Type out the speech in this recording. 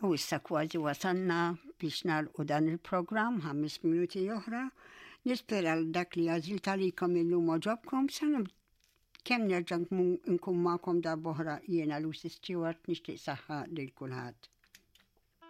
U issa kważi wasanna biex nagħlqu dan il-programm 5 minuti oħra. Nispera dak li għażilt għalikom illum oġobkom kemm nerġa' nkun magħkom darb'oħra jiena Lucy Stewart nixtieq saħħa lil kulħadd.